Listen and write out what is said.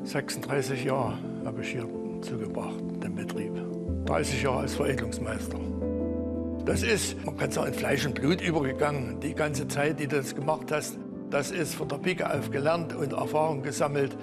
36 Jahre habe ich hier zugebracht, den Betrieb. 30 Jahre als Veredelungsmeister. Das ist, man kann sagen, in Fleisch und Blut übergegangen. Die ganze Zeit, die du das gemacht hast, das ist von der Pike auf gelernt und Erfahrung gesammelt.